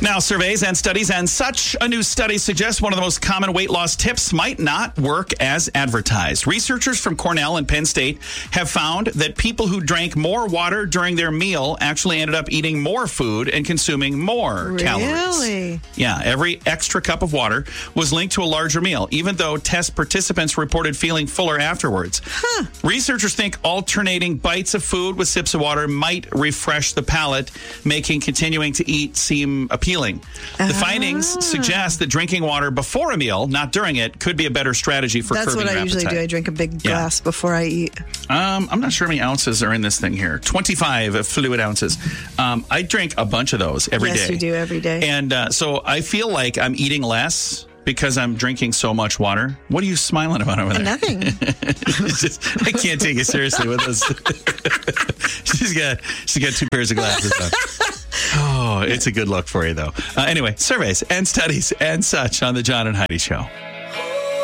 Now, surveys and studies and such. A new study suggests one of the most common weight loss tips might not work as advertised. Researchers from Cornell and Penn State have found that people who drank more water during their meal actually ended up eating more food and consuming more calories. Really? Yeah, every extra cup of water was linked to a larger meal, even though test participants reported feeling fuller afterwards. Researchers think alternating bites of food with sips of water might refresh the palate, making continuing to eat seem appealing. The findings suggest that drinking water before a meal, not during it, could be a better strategy for That's curbing what I your usually appetite. do. I drink a big glass before I eat. I'm not sure how many ounces are in this thing here. 25 fluid ounces. I drink a bunch of those every day. Yes, you do every day. And so I feel like I'm eating less because I'm drinking so much water. What are you smiling about over there? Nothing. I can't take it seriously with this. She's got 2 pairs of glasses on. Oh, it's a good look for you, though. Anyway, surveys and studies and such on the John and Heidi Show.